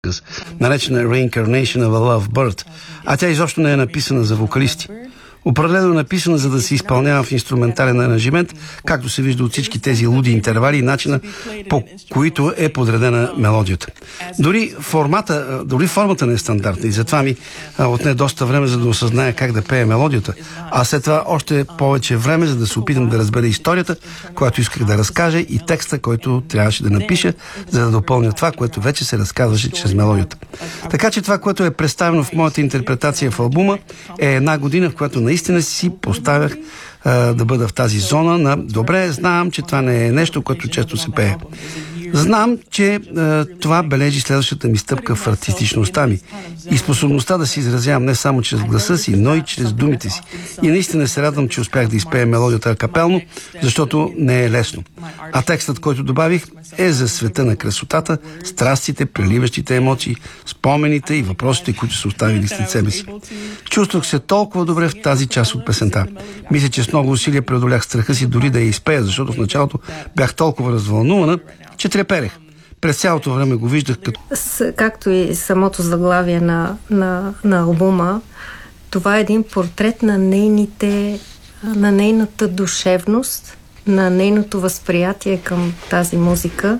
наречена Reincarnation of a Love Bird, а тя изобщо не е написана за вокалисти. Определено написана, за да се изпълнява в инструментален аранжимент, както се вижда от всички тези луди интервали и начина, по които е подредена мелодията. Дори формата не е стандартна и затова ми отне доста време, за да осъзная как да пее мелодията, а след това още повече време, за да се опитам да разбера историята, която исках да разкажа, и текста, който трябваше да напиша, за да допълня това, което вече се разказваше чрез мелодията. Така че това, което е представено в моята интерпретация в албума, е една година, в която наистина си поставях да бъда в тази зона на добре, знам, че това не е нещо, което често се пее. Знам, че това бележи следващата ми стъпка в артистичността ми и способността да се изразявам не само чрез гласа си, но и чрез думите си. И наистина се радвам, че успях да изпея мелодията капелно, защото не е лесно. А текстът, който добавих, е за света на красотата, страстите, преливащите емоции, спомените и въпросите, които са оставили след себе си. Чувствах се толкова добре в тази част от песента. Мисля, че с много усилия преодолях страха си дори да я изпея, защото в началото бях толкова развълнувана, че треперех. През цялото време го виждах като... Както и самото заглавие на албума, това е един портрет на нейната душевност, на нейното възприятие към тази музика,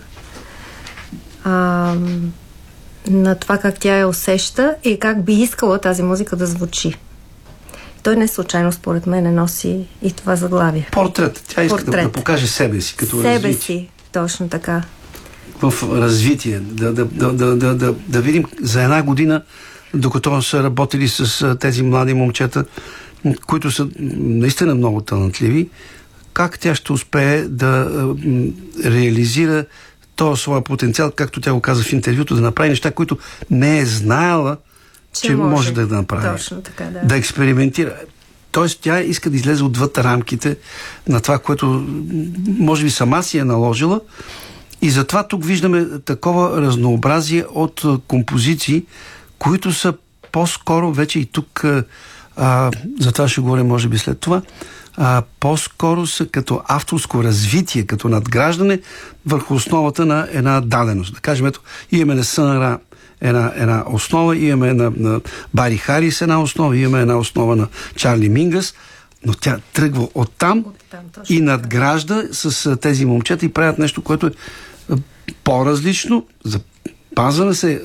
на това как тя я усеща и как би искала тази музика да звучи. Той не случайно, според мен, да и това заглавие. Портрет. Тя иска да покаже себе си като развитие. Себе си, точно така. В развитие. Да видим за една година, докато са работили с тези млади момчета, които са наистина много талантливи, как тя ще успее да реализира този своя потенциал, както тя го каза в интервюто, да направи неща, които не е знаела, че може да направи. Точно така, да. Да експериментира. Тоест тя иска да излезе отвъд рамките на това, което може би сама си е наложила, и затова тук виждаме такова разнообразие от композиции, които са по-скоро вече и тук, за това ще говоря може би след това, по-скоро са като авторско развитие, като надграждане върху основата на една даденост. Да кажем, ето, имаме на Сън една основа, имаме на Бари Харис една основа, имаме една основа на Чарли Мингъс, но тя тръгва оттам и надгражда с тези момчета и правят нещо, което е по-различно, запазваме се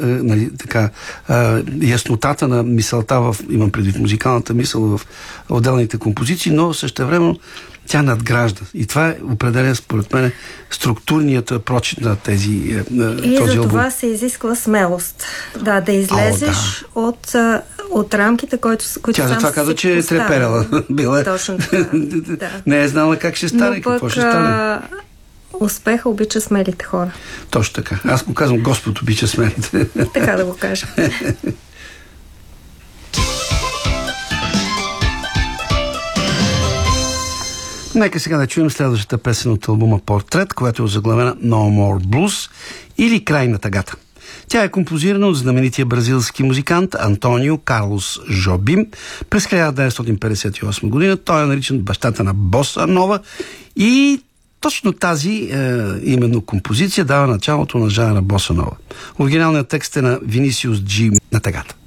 яснотата на мисълта, имам предвид музикалната мисъл в отделните композиции, но същевременно тя надгражда. И това определя, според мен, структурният прочит на този албум. И за това се изисква смелост. Да излезеш от рамките, които тя затова каза, че е треперела. Точно така. Да. Не е знала как ще стане, какво ще стане. Успеха обича смелите хора. Точно така. Аз го казвам, Господ обича смелите. Така да го кажа. Нека сега да чуем следващата песен от албума Портрет, която е озаглавена No More Blues или Край на тъгата. Тя е композирана от знаменития бразилски музикант Антонио Карлос Жобим през 1958 година. Той е наричан бащата на боса нова и точно тази именно композиция дава началото на жанра боса нова. Оригиналният текст е на Винисиус Джи на тъгата.